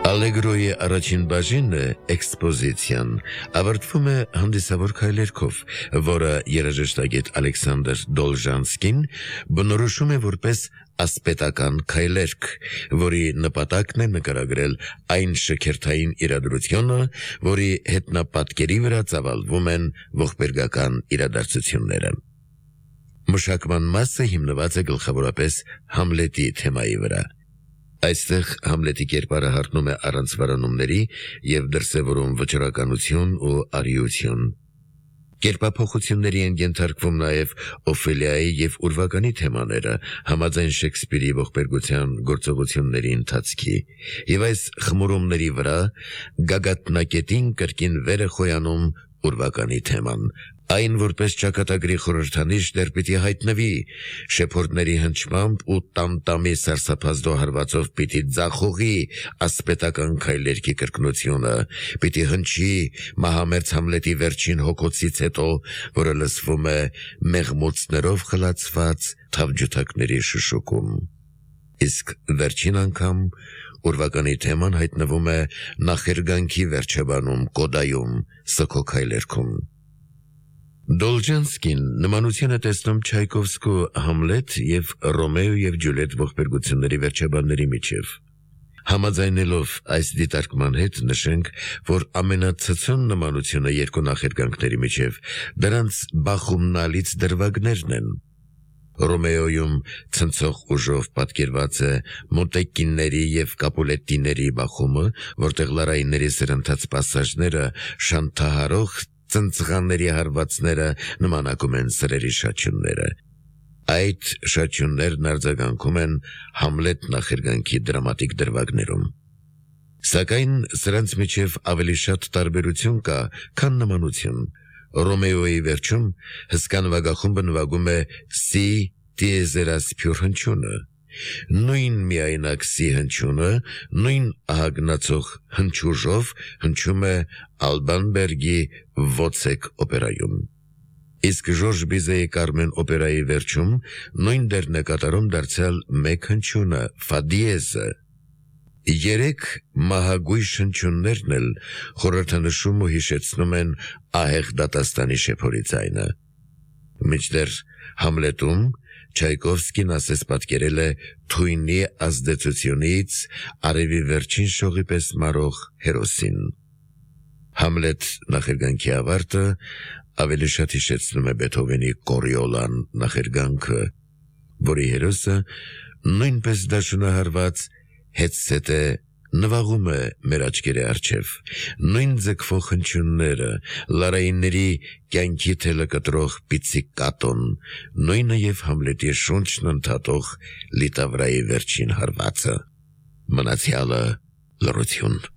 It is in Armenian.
Ալեգրոյի առաջին բաժինը էքսպոզիցիան ավարտվում է հանդիսավոր քայլերքով, որը երաժշտագետ Ալեքսանդր Դոլժանսկին բնորոշում է որպես ասպետական քայլերք, որի նպատակն է նկարագրել այն շքերթային իրադրությունը, որի հետնապատկերի վրա ծավալվում են ողբերգական իրադարձությունները։ Մշակման մասը հիմնված է գլխավորապես Համլետի թեմայի վրա։ Այստեղ Համլետի կերպարը հառնում է առանց վարանումների և դրսևորում վճռականություն ու արիություն։ Կերպափոխությունների են ենթարկվում նաև Օֆելիայի և ուրվականի թեմաները, համաձայն Շեքսպիրի ողբերգության գործողությունների ընթացքի, և այս խմորումների վրա գագաթնակետին կրկին վեր է խոյանում ուրվականի թեման։ Այն որպես ճակատագրի խորհրդանիշ դեռ պիտի հայտնվի, շեփորդների հնչմամբ ու տամ-տամի սարսափազդու հարվածով պիտի ձախողի ասպետական քայլերքի կրկնությունը, պիտի հնչի մահամերձ Համլետի վերջին հոգոցից հետո, որը լսվում է մեղմոցներով խլացված թավջութակների շշուկում։ Իսկ վերջին անգամ ուրվականի թեման հայտնվում է նախերգանքի վերջաբանում կոդայում սգո քայլերքում։ Դոլժանսկին նմանություն է տեսնում Չայկովսկու Համլետ և Ռոմեո և Ջուլիետ ողբերգությունների վերջաբանների միջև։ Համաձայնելով այս դիտարկման հետ նշենք, որ ամենացցուն նմանությունը երկու նախերգանքների միջև դրանց բախումնալից դրվագներն են։ Ռոմեոյում ցնցող ուժով պատկերված է մոտեկինների և կապուլետիների բախումը, որտեղ լարայինների սրընթաց պասաժները շանթահարող ծնծղանների հարվածները նմանակում են սրերի շաչյունները։ Այդ շաչյուններն արձագանքում են Համլետ նախերգանքի դրամատիկ դրվագներում։ Սակայն սրանց միջև ավելի շատ տարբերություն կա, քան նմանություն։ Ռոմեոյի վերջում հսկա նվագախումբը նվագում է սի տիեզերասփյուր հնչյունը։ Նույն միայնակ սի հնչյունը նույն ահագնացող հնչյուժով հնչում է Ալբանբերգի Ոցեք օպերայում։ Իսկ Ժորժ Բիզեի Կարմեն օպերայի վերջում նույն դերն է կատարում դարձյալ մեկ հնչյունը՝ ֆա դիեզը։ Երեք մահագույժ հնչյուններն էլ խորհրդանշում ու հիշեցնում են ահեղ դատաստանի շեփորի ձայնը։ Մինչդեռ Համլետում Չայկովսկին ասես պատկերել է թույնի ազդեցությունից արևի վերջին շողի պես մարող հերոսին։ Համլետ նախերգանքի ավարտը ավելի շատ հիշեցնում է Բեթհովենի Կորիոլան նախերգանքը, որի հերոսը նույնպես դաշնահարված հետսետե նվագում է մեր աչքերի առջև, նույն ձգվող հնչյունները, լարայինների կյանքի թելը կտրող պիցիկատոն, նույնը և Համլետի շունչն ընդհատող լիտավրայի վերջին հարվածը։ Մնացյալը լռություն։